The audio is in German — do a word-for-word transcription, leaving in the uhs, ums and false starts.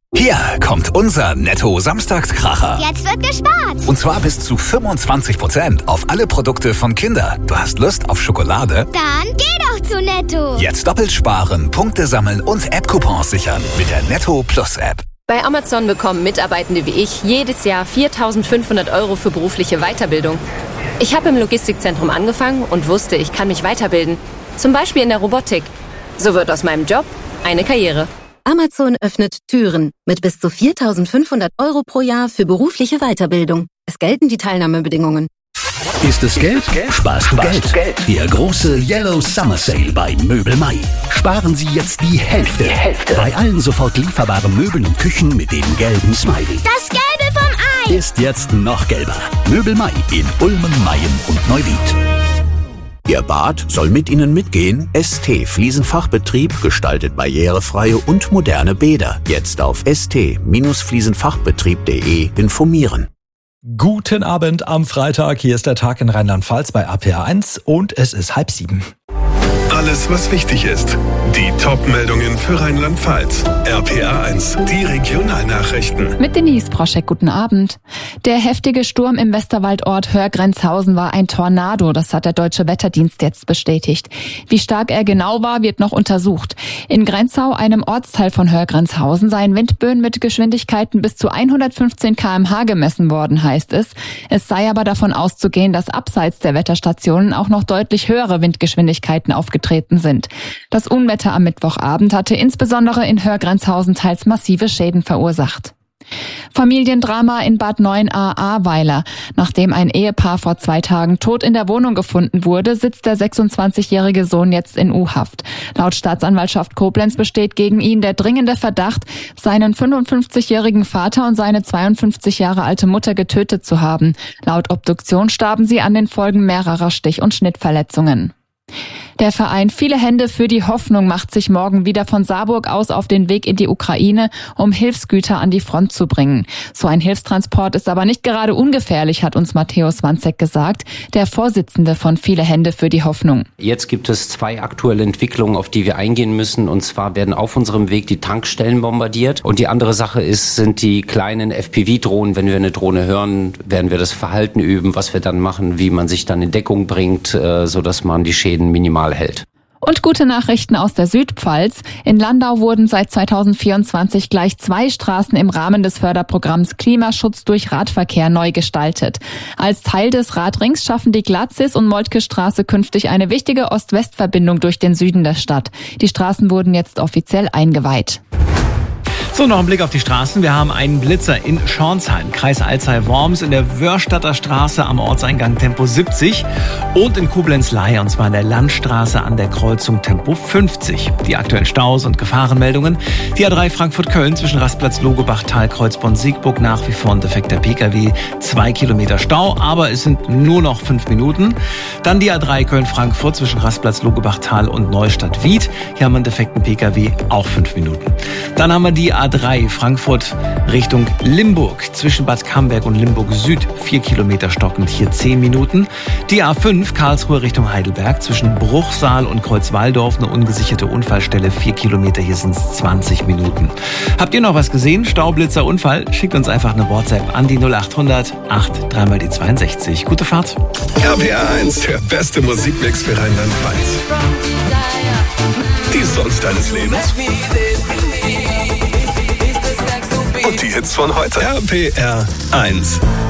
Hier kommt unser Netto-Samstagskracher. Jetzt wird gespart. Und zwar bis zu fünfundzwanzig Prozent auf alle Produkte von Kinder. Du hast Lust auf Schokolade? Dann geh doch zu Netto. Jetzt doppelt sparen, Punkte sammeln und App-Coupons sichern mit der Netto Plus App. Bei Amazon bekommen Mitarbeitende wie ich jedes Jahr viertausendfünfhundert Euro für berufliche Weiterbildung. Ich habe im Logistikzentrum angefangen und wusste, ich kann mich weiterbilden. Zum Beispiel in der Robotik. So wird aus meinem Job eine Karriere. Amazon öffnet Türen mit bis zu viertausendfünfhundert Euro pro Jahr für berufliche Weiterbildung. Es gelten die Teilnahmebedingungen. Ist es Geld? Sparst du Geld. Der große Yellow Summer Sale bei Möbel Mai. Sparen Sie jetzt die Hälfte. Die Hälfte. Bei allen sofort lieferbaren Möbeln und Küchen mit dem gelben Smiley. Das Gelbe vom Ei. Ist jetzt noch gelber. Möbel Mai in Ulmen, Mayen und Neuwied. Ihr Bad soll mit Ihnen mitgehen? S T Fliesenfachbetrieb gestaltet barrierefreie und moderne Bäder. Jetzt auf s t Fliesenfachbetrieb punkt de informieren. Guten Abend am Freitag. Hier ist der Tag in Rheinland-Pfalz bei A P A eins und es ist halb sieben. Alles, was wichtig ist. Die Top-Meldungen für Rheinland-Pfalz. R P A eins, die Regionalnachrichten. Mit Denise Proschek, guten Abend. Der heftige Sturm im Westerwaldort Hörgrenzhausen war ein Tornado, das hat der Deutsche Wetterdienst jetzt bestätigt. Wie stark er genau war, wird noch untersucht. In Grenzau, einem Ortsteil von Hörgrenzhausen, seien Windböen mit Geschwindigkeiten bis zu hundertfünfzehn Kilometer pro Stunde gemessen worden, heißt es. Es sei aber davon auszugehen, dass abseits der Wetterstationen auch noch deutlich höhere Windgeschwindigkeiten aufgetreten sind. Das Unwetter am Mittwochabend hatte insbesondere in Hörgrenzhausen teils massive Schäden verursacht. Familiendrama in Bad Neuenahr-Ahrweiler. Nachdem ein Ehepaar vor zwei Tagen tot in der Wohnung gefunden wurde, sitzt der sechsundzwanzigjährige Sohn jetzt in U-Haft. Laut Staatsanwaltschaft Koblenz besteht gegen ihn der dringende Verdacht, seinen fünfundfünfzigjährigen Vater und seine zweiundfünfzig Jahre alte Mutter getötet zu haben. Laut Obduktion starben sie an den Folgen mehrerer Stich- und Schnittverletzungen. Der Verein Viele Hände für die Hoffnung macht sich morgen wieder von Saarburg aus auf den Weg in die Ukraine, um Hilfsgüter an die Front zu bringen. So ein Hilfstransport ist aber nicht gerade ungefährlich, hat uns Matthäus Wanzek gesagt, der Vorsitzende von Viele Hände für die Hoffnung. Jetzt gibt es zwei aktuelle Entwicklungen, auf die wir eingehen müssen. Und zwar werden auf unserem Weg die Tankstellen bombardiert. Und die andere Sache ist, sind die kleinen F P V-Drohnen. Wenn wir eine Drohne hören, werden wir das Verhalten üben, was wir dann machen, wie man sich dann in Deckung bringt, sodass man die Schäden minimal hält. Und gute Nachrichten aus der Südpfalz. In Landau wurden seit zweitausendvierundzwanzig gleich zwei Straßen im Rahmen des Förderprogramms Klimaschutz durch Radverkehr neu gestaltet. Als Teil des Radrings schaffen die Glatzis und Moltke Straße künftig eine wichtige Ost-West-Verbindung durch den Süden der Stadt. Die Straßen wurden jetzt offiziell eingeweiht. So, noch ein Blick auf die Straßen. Wir haben einen Blitzer in Schornsheim, Kreis Alzey-Worms, in der Wörstadter Straße am Ortseingang Tempo siebzig und in Koblenz-Leier, und zwar in der Landstraße an der Kreuzung Tempo fünfzig. Die aktuellen Staus und Gefahrenmeldungen. Die A drei Frankfurt-Köln zwischen Rastplatz Logebach-Tal, Kreuzborn-Siegburg, nach wie vor ein defekter Pkw, zwei Kilometer Stau, aber es sind nur noch fünf Minuten. Dann die A drei Köln-Frankfurt zwischen Rastplatz Logebach-Tal und Neustadt-Wied. Hier haben wir einen defekten Pkw, auch fünf Minuten. Dann haben wir die A drei Frankfurt Richtung Limburg zwischen Bad Camberg und Limburg Süd, vier Kilometer stockend, hier zehn Minuten. Die A fünf Karlsruhe Richtung Heidelberg zwischen Bruchsal und Kreuzwaldorf, eine ungesicherte Unfallstelle, vier Kilometer, hier sind es zwanzig Minuten. Habt ihr noch was gesehen? Staublitzer, Unfall? Schickt uns einfach eine WhatsApp an die null achthundert acht drei mal die zweiundsechzig. Gute Fahrt. R P A eins, der beste Musikmix für Rheinland-Pfalz. Die Songs deines Lebens. Und die Hits von heute. R P R eins.